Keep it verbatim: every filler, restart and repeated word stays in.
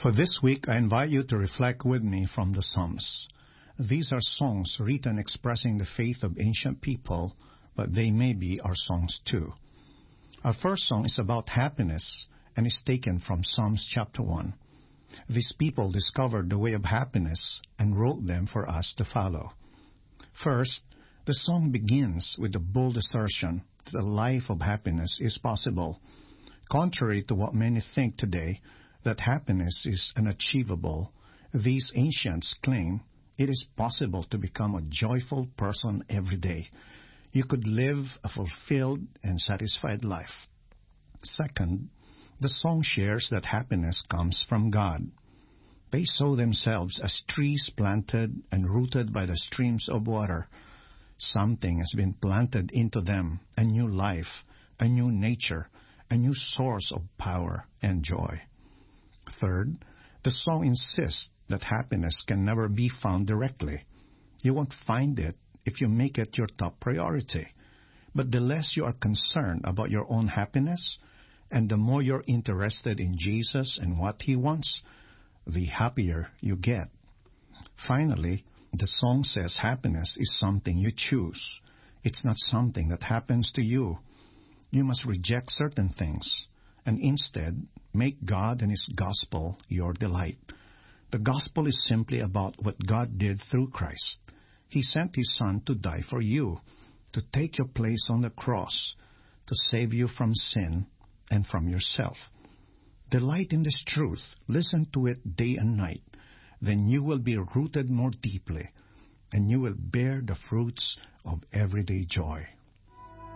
For this week, I invite you to reflect with me from the Psalms. These are songs written expressing the faith of ancient people, but they may be our songs too. Our first song is about happiness and is taken from Psalms chapter one. These people discovered the way of happiness and wrote them for us to follow. First, the song begins with a bold assertion that a life of happiness is possible. Contrary to what many think today, that happiness is unachievable, these ancients claim it is possible to become a joyful person every day. You could live a fulfilled and satisfied life. Second, the song shares that happiness comes from God. They saw themselves as trees planted and rooted by the streams of water. Something has been planted into them, a new life, a new nature, a new source of power and joy. Third, the song insists that happiness can never be found directly. You won't find it if you make it your top priority. But the less you are concerned about your own happiness, and the more you're interested in Jesus and what He wants, the happier you get. Finally, the song says happiness is something you choose. It's not something that happens to you. You must reject certain things and instead make God and His gospel your delight. The gospel is simply about what God did through Christ. He sent His Son to die for you, to take your place on the cross, to save you from sin and from yourself. Delight in this truth. Listen to it day and night. Then you will be rooted more deeply, and you will bear the fruits of everyday joy.